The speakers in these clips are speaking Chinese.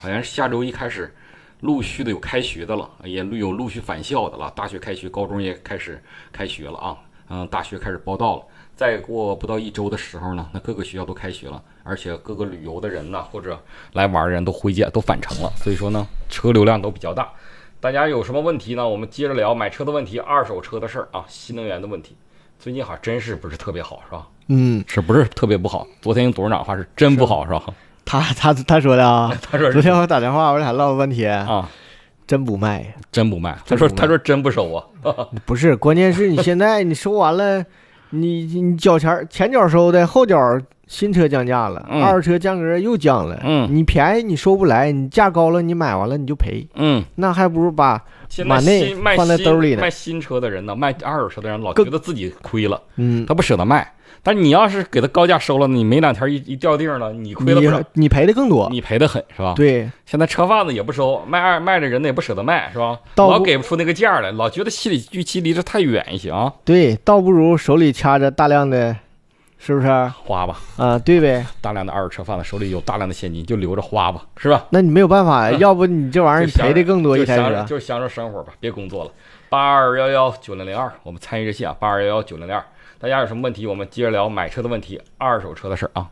好像是下周一开始，陆续的有开学的了，也有陆续返校的了。大学开学，高中也开始开学了啊。大学开始报到了。再过不到一周的时候呢，那各个学校都开学了，而且各个旅游的人呢，或者来玩的人都回家都返程了，所以说呢，车流量都比较大。大家有什么问题呢？我们接着聊买车的问题、二手车的事儿啊，新能源的问题。最近好像真是不是特别好，是吧？是不是特别不好？昨天董事长话是真不好，是吧？ 他说的啊， 他说昨天我打电话，我俩唠了半天啊， 真不卖。 他说真不收啊。 不是，关键是你现在你收完了，你交钱，前脚收的，后脚新车降价了，二手车价格又降了，你便宜你收不来，你价高了你买完了你就赔，那还不如把内放在兜里呢。 卖新车的人呢，卖二手车的人老觉得自己亏了，他不舍得卖。但你要是给他高价收了，你没两天一掉腚了，你亏了不少， 你赔的更多， 你赔的很，是吧？ 对， 现在车贩子也不收，卖的人呢也不舍得卖，是吧？老给不出那个价来，老觉得心理预期离这太远一些啊。 对，倒不如手里掐着大量的，是不是花吧？ 啊，对呗。 大量的二手车贩子手里有大量的现金，就留着花吧，是吧？ 那你没有办法，要不你这玩意儿赔的更多一台车。 就享受生活吧，别工作了。82119002，我们参与热线啊，82119002。大家有什么问题，我们接着聊买车的问题、二手车的事儿啊。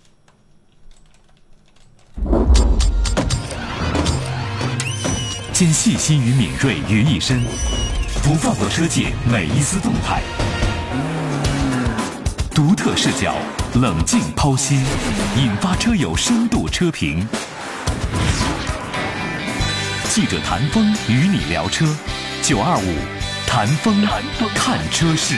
将细心与敏锐于一身，不放过车界每一丝动态，独特视角，冷静剖析，引发车友深度车评。记者谭峰与你聊车，925谭峰看车事。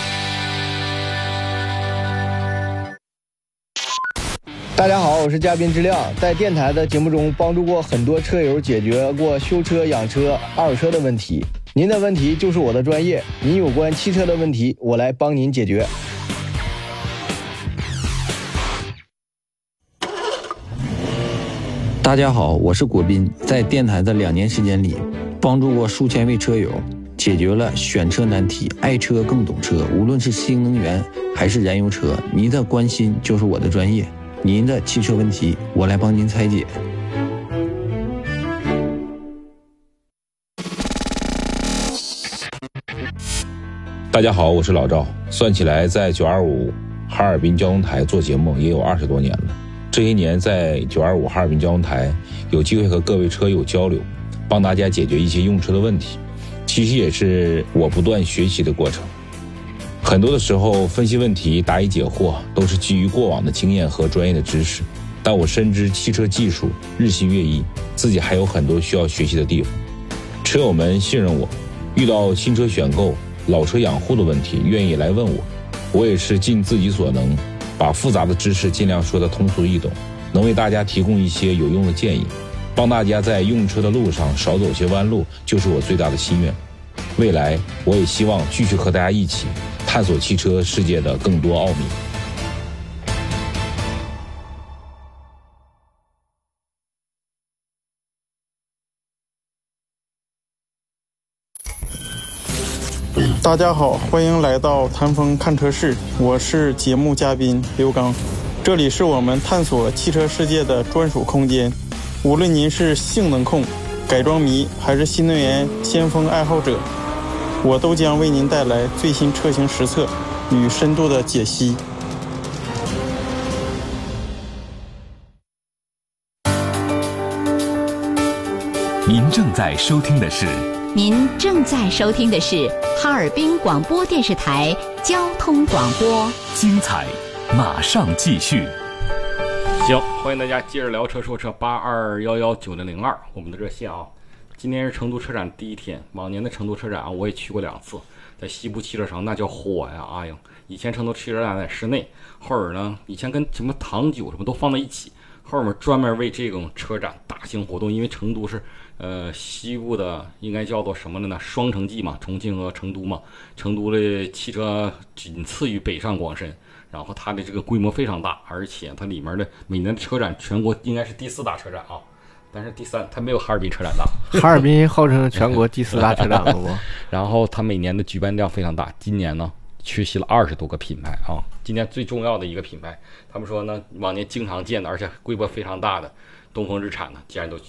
大家好，我是嘉宾之亮，在电台的节目中帮助过很多车友解决过修车、养车、二手车的问题。您的问题就是我的专业，您有关汽车的问题，我来帮您解决。 大家好，我是果斌，在电台的2年时间里，帮助过数千位车友，解决了选车难题，爱车更懂车。无论是新能源还是燃油车，您的关心就是我的专业。您的汽车问题，我来帮您拆解。 大家好，我是老赵。算起来，在925哈尔滨交通台做节目也有20多年了。这些年，在925哈尔滨交通台有机会和各位车友交流，帮大家解决一些用车的问题，其实也是我不断学习的过程。很多的时候，分析问题、答疑解惑都是基于过往的经验和专业的知识，但我深知汽车技术日新月异，自己还有很多需要学习的地方。车友们信任我，遇到新车选购、老车养护的问题，愿意来问我，我也是尽自己所能，把复杂的知识尽量说得通俗易懂，能为大家提供一些有用的建议，帮大家在用车的路上少走些弯路，就是我最大的心愿。未来我也希望继续和大家一起探索汽车世界的更多奥秘。 大家好，欢迎来到谭峰看车室，我是节目嘉宾刘刚。这里是我们探索汽车世界的专属空间，无论您是性能控、改装迷还是新能源先锋爱好者，我都将为您带来最新车型实测与深度的解析。 您正在收听的是哈尔滨广播电视台交通广播， 精彩马上继续。 行，欢迎大家接着聊车说车，82119002，我们的热线啊。今天是成都车展第一天，往年的成都车展啊，我也去过2次，在西部汽车城那叫火呀！哎呀，以前成都汽车展在室内，后边呢，以前跟什么糖酒什么都放在一起，后面专门为这种车展大型活动，因为成都是西部的应该叫做什么了呢？双城记嘛，重庆和成都嘛，成都的汽车仅次于北上广深。然后它的这个规模非常大，而且它里面的每年的车展全国应该是第4大车展啊，但是第3它没有哈尔滨车展大。 哈尔滨号称全国第4大车展了不？ 然后它每年的举办量非常大，今年呢缺席了20多个品牌啊。今年最重要的一个品牌，他们说呢往年经常见的，而且规模非常大的， 东风日产呢，既然都